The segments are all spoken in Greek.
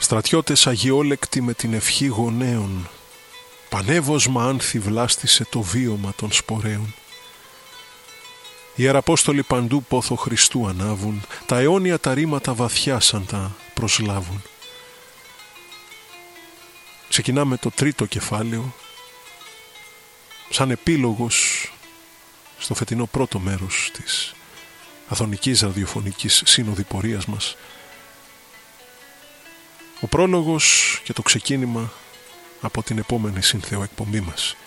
Στρατιώτες αγιόλεκτοι με την ευχή γονέων, πανεύωσμα άνθη βλάστησε το βίωμα των σπορέων. Οι Ιεραπόστολοι παντού πόθο Χριστού ανάβουν, τα αιώνια τα ρήματα βαθιά σαν τα προσλάβουν. Ξεκινάμε το τρίτο κεφάλαιο, σαν επίλογος στο φετινό πρώτο μέρος της αθωνικής ραδιοφωνικής συνοδοιπορίας μας. Ο πρόλογος και το ξεκίνημα από την επόμενη Συνθεό εκπομπή μας.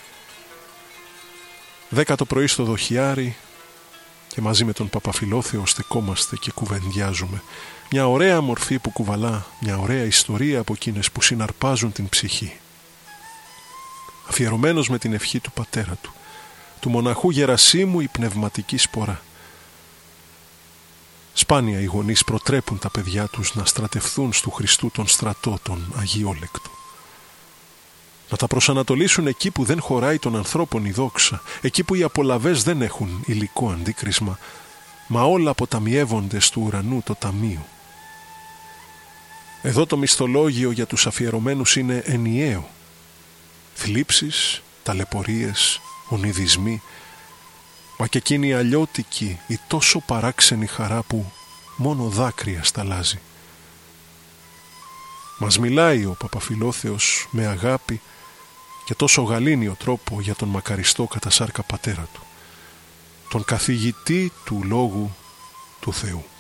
10 το πρωί στο Δοχιάρι και μαζί με τον Παπαφιλόθεο στεκόμαστε και κουβεντιάζουμε. Μια ωραία μορφή που κουβαλά, μια ωραία ιστορία από εκείνες που συναρπάζουν την ψυχή. Αφιερωμένος με την ευχή του πατέρα του, του μοναχού Γερασίμου η πνευματική σπορά. Σπάνια οι γονείς προτρέπουν τα παιδιά τους να στρατευθούν στου Χριστού τον στρατό, τον αγιόλεκτο. Να τα προσανατολίσουν εκεί που δεν χωράει των ανθρώπων η δόξα, εκεί που οι απολαβές δεν έχουν υλικό αντίκρισμα, μα όλα αποταμιεύονται του ουρανού το ταμείο. Εδώ το μισθολόγιο για τους αφιερωμένους είναι ενιαίο. Θλίψεις, ταλαιπωρίες, ονειδισμοί, μα και εκείνη η αλλιώτικη, η τόσο παράξενη χαρά που μόνο δάκρυα σταλάζει. Μας μιλάει ο Παπαφιλόθεος με αγάπη και τόσο γαλήνιο τρόπο για τον μακαριστό κατά σάρκα πατέρα του, τον καθηγητή του Λόγου του Θεού.